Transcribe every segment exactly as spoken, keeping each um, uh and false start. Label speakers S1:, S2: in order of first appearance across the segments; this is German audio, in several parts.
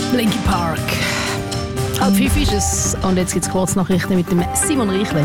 S1: Linkin Park. Halb fünf ist es und jetzt gibt es Kurznachrichten mit dem Simon Reichle.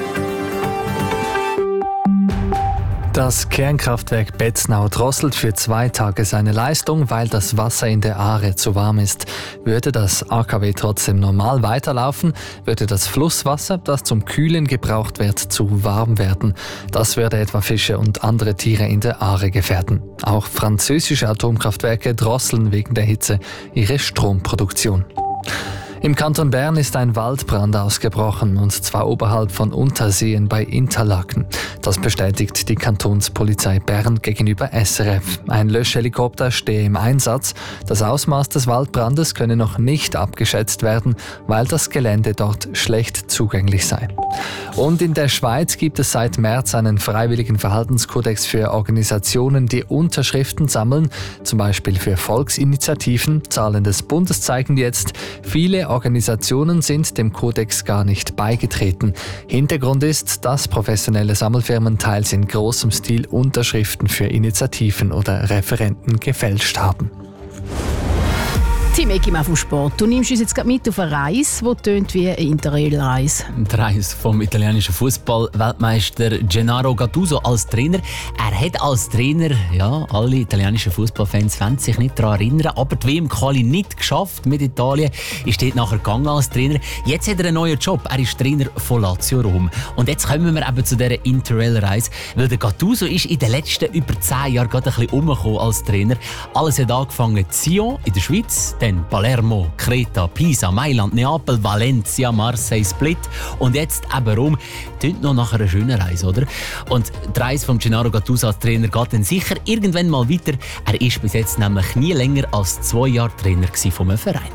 S2: Das Kernkraftwerk Betznau drosselt für zwei Tage seine Leistung, weil das Wasser in der Aare zu warm ist. Würde das A K W trotzdem normal weiterlaufen, würde das Flusswasser, das zum Kühlen gebraucht wird, zu warm werden. Das würde etwa Fische und andere Tiere in der Aare gefährden. Auch französische Atomkraftwerke drosseln wegen der Hitze ihre Stromproduktion. Im Kanton Bern ist ein Waldbrand ausgebrochen, und zwar oberhalb von Unterseen bei Interlaken. Das bestätigt die Kantonspolizei Bern gegenüber S R F. Ein Löschhelikopter stehe im Einsatz. Das Ausmaß des Waldbrandes könne noch nicht abgeschätzt werden, weil das Gelände dort schlecht zugänglich sei. Und in der Schweiz gibt es seit März einen freiwilligen Verhaltenskodex für Organisationen, die Unterschriften sammeln, zum Beispiel für Volksinitiativen. Zahlen des Bundes zeigen jetzt, viele Organisationen sind dem Kodex gar nicht beigetreten. Hintergrund ist, dass professionelle Sammelfirmen teils in großem Stil Unterschriften für Initiativen oder Referenten gefälscht haben.
S1: Team Eckim vom Sport. Du nimmst uns jetzt gerade mit auf eine Reise, die tönt wie eine Interrail-Reise.
S3: Die Reise vom italienischen Fußball-Weltmeister Gennaro Gattuso als Trainer. Er hat als Trainer, ja, alle italienischen Fußballfans wollen sich nicht daran erinnern, aber die W M-Quali nicht geschafft mit Italien. Ist dort nachher gegangen als Trainer. Jetzt hat er einen neuen Job. Er ist Trainer von Lazio Rom. Und jetzt kommen wir eben zu dieser Interrail-Reise, weil der Gattuso ist in den letzten über zehn Jahren gerade ein bisschen umgekommen als Trainer. Alles hat angefangen in Sion in der Schweiz, dann Palermo, Kreta, Pisa, Mailand, Neapel, Valencia, Marseille, Split und jetzt eben Rom. Klingt noch nach einer schönen Reise, oder? Und die Reise von Gennaro Gattuso als Trainer geht dann sicher irgendwann mal weiter. Er ist bis jetzt nämlich nie länger als zwei Jahre Trainer von einem Verein.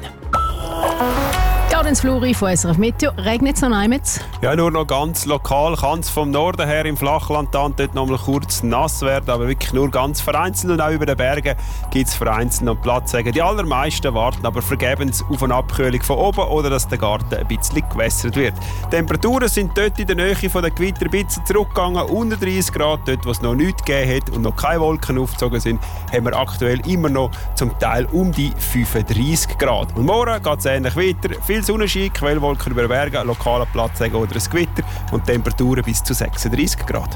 S1: Ins Fluri von S R F Meteo. Regnet es noch einmal?
S4: Ja, nur noch ganz lokal. Kann es vom Norden her im Flachland dann dort noch mal kurz nass werden, aber wirklich nur ganz vereinzelt. Und auch über den Bergen gibt es vereinzelt noch Platz. Die allermeisten warten aber vergebens auf eine Abkühlung von oben oder dass der Garten ein bisschen gewässert wird. Die Temperaturen sind dort in der Nähe von den Gewitter ein bisschen zurückgegangen. Unter dreißig Grad, dort wo es noch nichts gegeben hat und noch keine Wolken aufgezogen sind, haben wir aktuell immer noch zum Teil um die fünfunddreißig Grad. Und morgen geht es ähnlich weiter. Viel Sonnenschein, Quellwolken über den Bergen, lokale Platzregen oder ein Gewitter und Temperaturen bis zu sechsunddreißig Grad.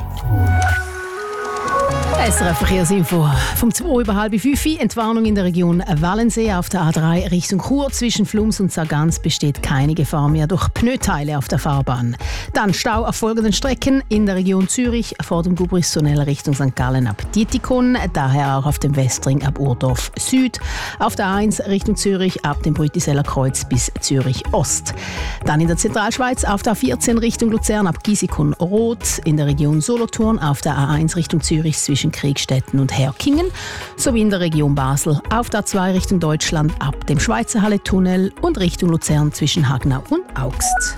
S1: S R F Verkehrsinfo vom zwei über halb fünf. Entwarnung in der Region Wallensee auf der A drei Richtung Chur. Zwischen Flums und Sargans besteht keine Gefahr mehr durch Pneuteile auf der Fahrbahn. Dann Stau auf folgenden Strecken in der Region Zürich vor dem Gubristunnel Richtung Sankt Gallen ab Dietikon, daher auch auf dem Westring ab Urdorf Süd. Auf der A eins Richtung Zürich ab dem Brütiseller Kreuz bis Zürich Ost. Dann in der Zentralschweiz auf der A vierzehn Richtung Luzern ab Gisikon Rot. In der Region Solothurn auf der A eins Richtung Zürich zwischen Kriegstetten und Herkingen, sowie in der Region Basel auf der A zwei Richtung Deutschland ab dem Schweizer Halle-Tunnel und Richtung Luzern zwischen Hagnau und Augst.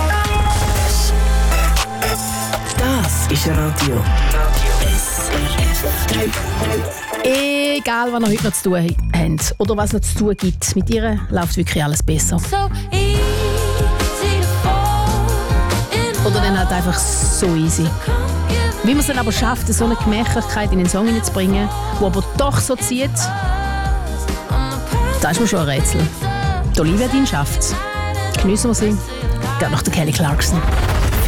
S5: Das ist Radio S R F.
S1: Egal, was ihr heute noch zu tun habt oder was noch zu tun gibt, mit ihr läuft wirklich alles besser. Oder dann halt einfach so easy. Wie man es dann aber schafft, so eine Gemächlichkeit in den Song hineinzubringen, die aber doch so zieht, das ist mir schon ein Rätsel. Die Olivia Dean schafft es. Geniessen wir sie. Geht nach der Kelly Clarkson.